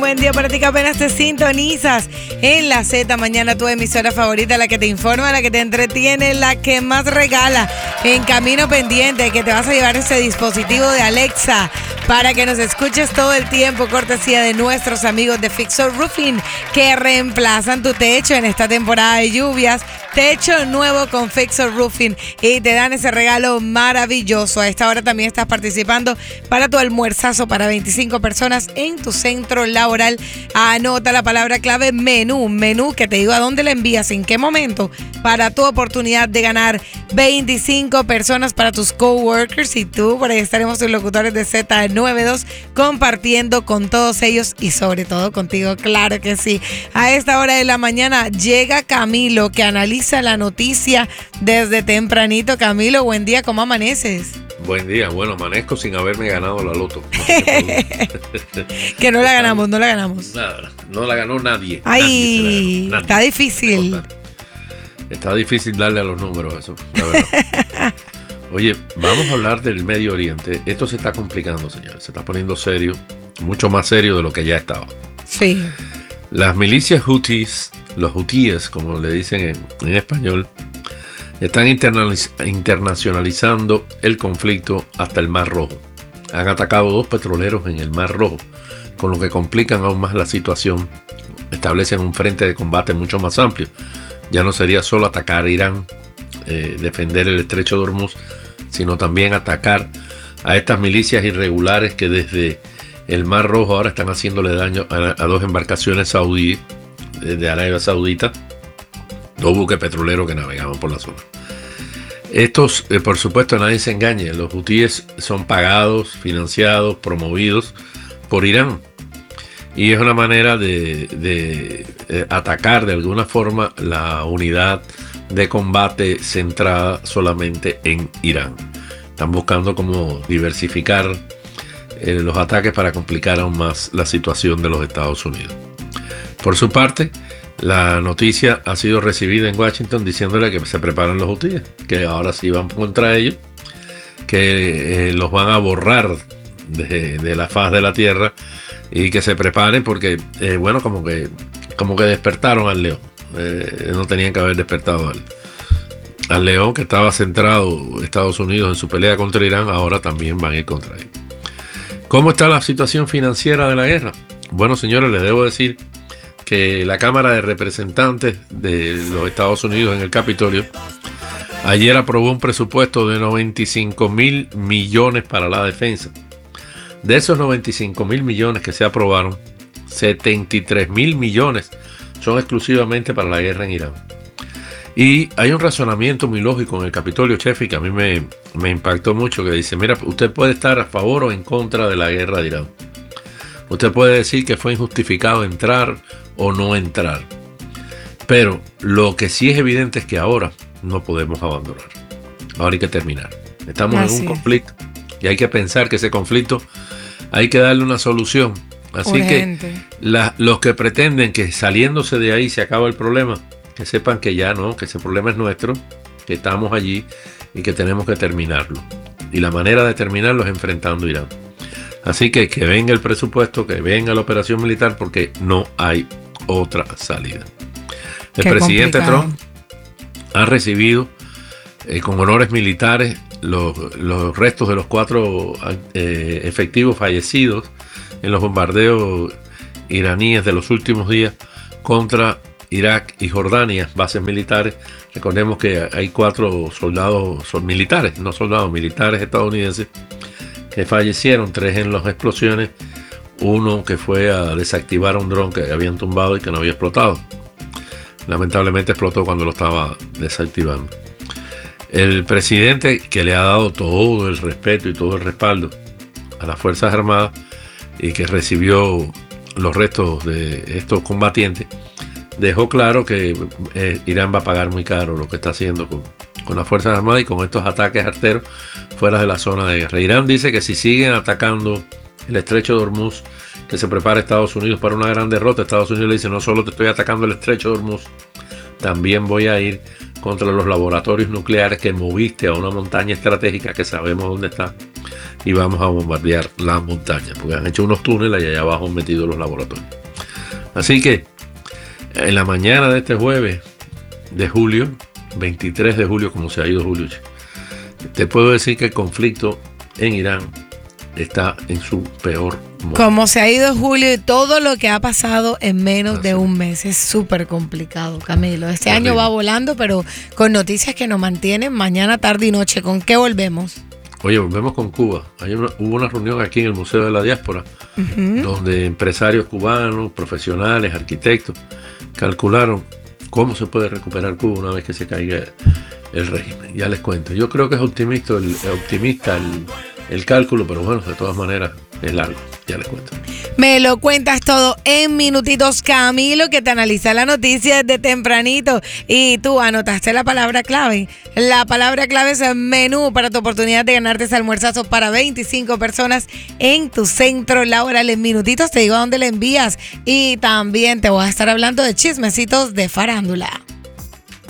Buen día para ti que apenas te sintonizas en la Z Mañana, tu emisora favorita, la que te informa, la que te entretiene, la que más regala en Camino Pendiente, que te vas a llevar ese dispositivo de Alexa para que nos escuches todo el tiempo, cortesía de nuestros amigos de Fixer Roofing, que reemplazan tu techo en esta temporada de lluvias. Techo nuevo con Fixer Roofing y te dan ese regalo maravilloso. A esta hora también estás participando para tu almuerzazo para 25 personas en tu centro laboral. Anota la palabra clave menú, que te digo a dónde la envías, en qué momento, para tu oportunidad de ganar 25 personas para tus coworkers. Y tú, por ahí estaremos los locutores de Z92 compartiendo con todos ellos y sobre todo contigo, claro que sí. A esta hora de la mañana llega Camilo, que analiza la noticia desde tempranito. Camilo, buen día, ¿cómo amaneces? Buen día, bueno, amanezco sin haberme ganado la loto. Que no la ganamos. Nada, no la ganó nadie. Ay, nadie. Está difícil. Está difícil darle a los números eso, la verdad. Oye, vamos a hablar del Medio Oriente. Esto se está complicando, señores. Se está poniendo serio, mucho más serio de lo que ya estaba. Sí. Las milicias hutíes, los hutíes, como le dicen en español, están internacionalizando el conflicto hasta el Mar Rojo. Han atacado 2 petroleros en el Mar Rojo, con lo que complican aún más la situación. Establecen un frente de combate mucho más amplio. Ya no sería solo atacar a Irán, defender el estrecho de Hormuz, sino también atacar a estas milicias irregulares que desde el Mar Rojo ahora están haciéndole daño a 2 embarcaciones saudíes de Arabia Saudita, 2 buques petroleros que navegaban por la zona. Estos, por supuesto, nadie se engañe, los hutíes son pagados, financiados, promovidos por Irán. Y es una manera de atacar de alguna forma la unidad de combate centrada solamente en Irán. Están buscando cómo diversificar los ataques para complicar aún más la situación de los Estados Unidos. Por su parte, la noticia ha sido recibida en Washington diciéndole que se preparan los hutíes, que ahora sí van contra ellos, que los van a borrar de la faz de la tierra y que se preparen porque, bueno, como que despertaron al león. No tenían que haber despertado al león, que estaba centrado Estados Unidos en su pelea contra Irán. Ahora también van a ir contra él. ¿Cómo está la situación financiera de la guerra? Bueno, señores, les debo decir que la Cámara de Representantes de los Estados Unidos en el Capitolio ayer aprobó un presupuesto de 95,000 millones para la defensa. De esos 95,000 millones que se aprobaron, 73,000 millones son exclusivamente para la guerra en Irán. Y hay un razonamiento muy lógico en el Capitolio, Chefi, que a mí me impactó mucho, que dice, mira, usted puede estar a favor o en contra de la guerra de Irán. Usted puede decir que fue injustificado entrar o no entrar. Pero lo que sí es evidente es que ahora no podemos abandonar. Ahora hay que terminar. Estamos en un conflicto y hay que pensar que ese conflicto hay que darle una solución. Así urgente. Que los que pretenden que saliéndose de ahí se acaba el problema, que sepan que ya no, que ese problema es nuestro, que estamos allí y que tenemos que terminarlo. Y la manera de terminarlo es enfrentando a Irán. Así que venga el presupuesto, que venga la operación militar, porque no hay otra salida. El presidente Trump ha recibido con honores militares los restos de los 4 efectivos fallecidos en los bombardeos iraníes de los últimos días contra Irak y Jordania, bases militares. Recordemos que hay 4 militares estadounidenses que fallecieron, 3 en las explosiones, 1 que fue a desactivar un dron que habían tumbado y que no había explotado. Lamentablemente explotó cuando lo estaba desactivando. El presidente, que le ha dado todo el respeto y todo el respaldo a las Fuerzas Armadas y que recibió los restos de estos combatientes, dejó claro que Irán va a pagar muy caro lo que está haciendo con las Fuerzas Armadas y con estos ataques arteros fuera de la zona de guerra. Irán dice que si siguen atacando el estrecho de Hormuz, que se prepara Estados Unidos para una gran derrota. Estados Unidos le dice, no solo te estoy atacando el estrecho de Hormuz, también voy a ir contra los laboratorios nucleares que moviste a una montaña estratégica que sabemos dónde está y vamos a bombardear la montaña, porque han hecho unos túneles y allá abajo han metido los laboratorios. Así que en la mañana de este jueves de julio, 23 de julio, como se ha ido julio, te puedo decir que el conflicto en Irán está en su peor momento. Como se ha ido julio y todo lo que ha pasado en menos de un mes. Es súper complicado, Camilo. Este año va volando, pero con noticias que nos mantienen mañana, tarde y noche. ¿Con qué volvemos? Oye, volvemos con Cuba. Hubo una reunión aquí en el Museo de la Diáspora, donde empresarios cubanos, profesionales, arquitectos, calcularon cómo se puede recuperar Cuba una vez que se caiga el régimen. Ya les cuento. Yo creo que es optimista el cálculo, pero bueno, de todas maneras es largo. Ya les cuento. Me lo cuentas todo en minutitos, Camilo, que te analiza la noticia desde tempranito. Y tú anotaste la palabra clave. La palabra clave es menú para tu oportunidad de ganarte ese almuerzazo para 25 personas en tu centro laboral. En minutitos te digo a dónde le envías. Y también te voy a estar hablando de chismecitos de farándula.